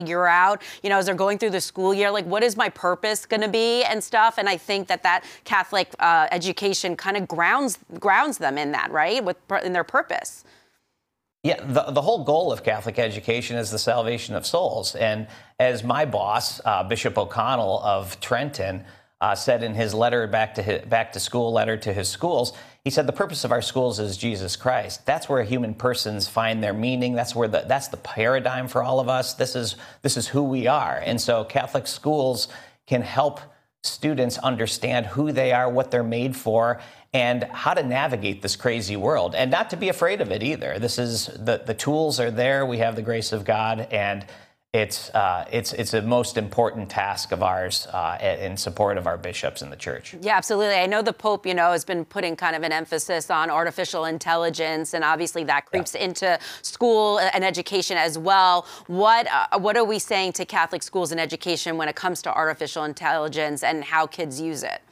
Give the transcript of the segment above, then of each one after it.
figure out, as they're going through the school year, like, what is my purpose going to be and stuff. And I think that Catholic education kind of grounds them in that, right, in their purpose. Yeah, the whole goal of Catholic education is the salvation of souls. And as my boss, Bishop O'Connell of Trenton, said in his letter back to school letter to his schools, he said the purpose of our schools is Jesus Christ. That's where human persons find their meaning. That's the paradigm for all of us. This is who we are. And so Catholic schools can help students understand who they are, what they're made for, and how to navigate this crazy world, and not to be afraid of it either. This is the tools are there. We have the grace of God, and it's a most important task of ours in support of our bishops in the church. Yeah, absolutely. I know the Pope, has been putting kind of an emphasis on artificial intelligence, and obviously that creeps into school and education as well. What are we saying to Catholic schools and education when it comes to artificial intelligence and how kids use it?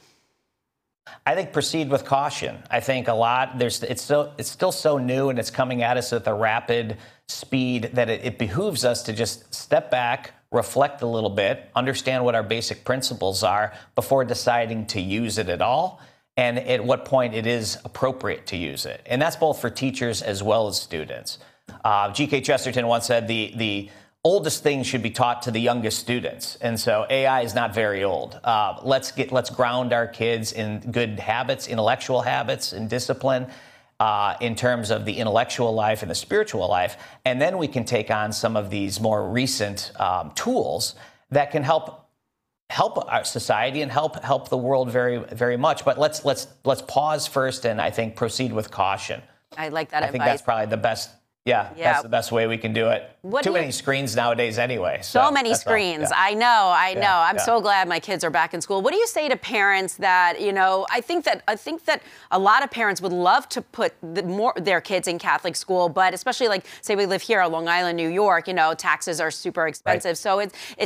I think proceed with caution. I think a lot, it's still so new, and it's coming at us at a rapid speed that it behooves us to just step back, reflect a little bit, understand what our basic principles are before deciding to use it at all, and at what point it is appropriate to use it. And that's both for teachers as well as students. G.K. Chesterton once said the oldest things should be taught to the youngest students. And so AI is not very old. Let's ground our kids in good habits, intellectual habits, and discipline in terms of the intellectual life and the spiritual life. And then we can take on some of these more recent tools that can help our society and help the world very, very much. But let's pause first and I think proceed with caution. I like that advice. I think that's probably the best. Yeah, that's the best way we can do it. Too many screens nowadays anyway. So many screens. Yeah. I know. I'm so glad my kids are back in school. What do you say to parents that, I think that a lot of parents would love to put their kids in Catholic school, but especially like, say we live here on Long Island, New York, taxes are super expensive. Right. So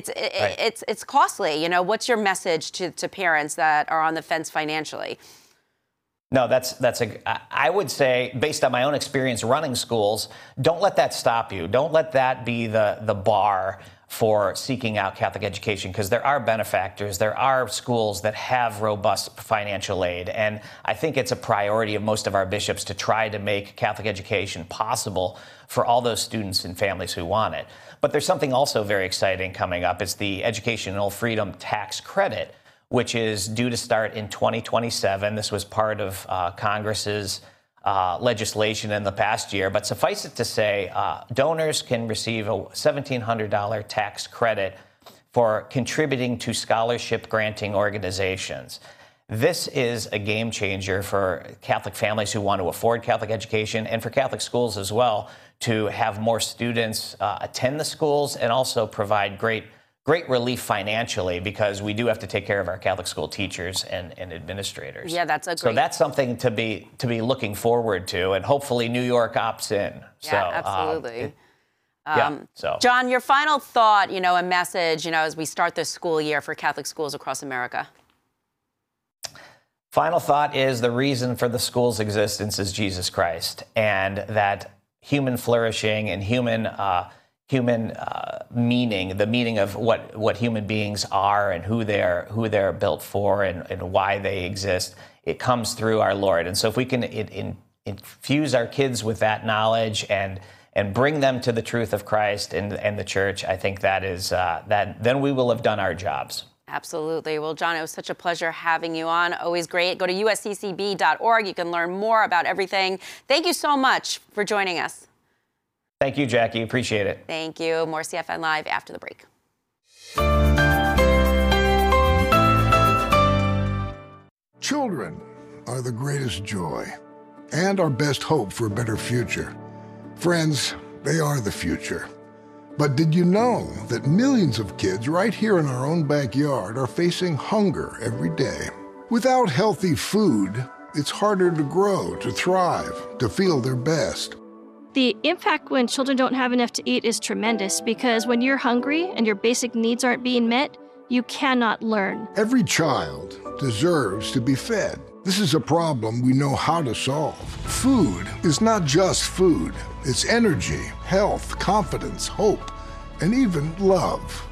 it's costly. What's your message to parents that are on the fence financially? No, I would say, based on my own experience running schools, don't let that stop you. Don't let that be the bar for seeking out Catholic education, because there are benefactors. There are schools that have robust financial aid. And I think it's a priority of most of our bishops to try to make Catholic education possible for all those students and families who want it. But there's something also very exciting coming up. It's the Educational Freedom Tax Credit, which is due to start in 2027. This was part of Congress's legislation in the past year. But suffice it to say, donors can receive a $1,700 tax credit for contributing to scholarship granting organizations. This is a game changer for Catholic families who want to afford Catholic education, and for Catholic schools as well, to have more students attend the schools and also provide great relief financially, because we do have to take care of our Catholic school teachers and administrators. Yeah, so that's something to be looking forward to, and hopefully New York opts in. Yeah, absolutely. John, your final thought, a message, as we start this school year for Catholic schools across America. Final thought is the reason for the school's existence is Jesus Christ, and that human flourishing and human meaning, the meaning of what human beings are and who they're built for and why they exist, it comes through our Lord. And so if we can infuse our kids with that knowledge and bring them to the truth of Christ and the church, I think then we will have done our jobs. Absolutely. Well, John, it was such a pleasure having you on. Always great. Go to usccb.org. You can learn more about everything. Thank you so much for joining us. Thank you, Jackie. Appreciate it. Thank you. More CFN Live after the break. Children are the greatest joy and our best hope for a better future. Friends, they are the future. But did you know that millions of kids right here in our own backyard are facing hunger every day? Without healthy food, it's harder to grow, to thrive, to feel their best. The impact when children don't have enough to eat is tremendous, because when you're hungry and your basic needs aren't being met, you cannot learn. Every child deserves to be fed. This is a problem we know how to solve. Food is not just food. It's energy, health, confidence, hope, and even love.